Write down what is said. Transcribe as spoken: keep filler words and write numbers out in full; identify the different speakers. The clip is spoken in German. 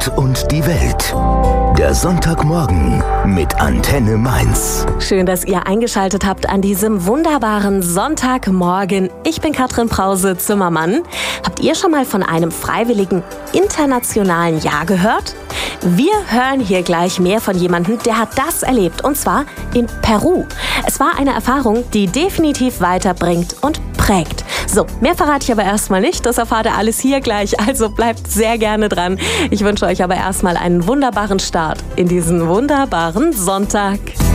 Speaker 1: Gott und die Welt. Der Sonntagmorgen mit Antenne Mainz.
Speaker 2: Schön, dass ihr eingeschaltet habt an diesem wunderbaren Sonntagmorgen. Ich bin Katrin Brause-Zimmermann. Habt ihr schon mal von einem freiwilligen internationalen Jahr gehört? Wir hören hier gleich mehr von jemandem, der hat das erlebt, und zwar in Peru. Es war eine Erfahrung, die definitiv weiterbringt und prägt. So, mehr verrate ich aber erstmal nicht, das erfahrt ihr alles hier gleich, also bleibt sehr gerne dran. Ich wünsche euch aber erstmal einen wunderbaren Start in diesen wunderbaren Sonntag.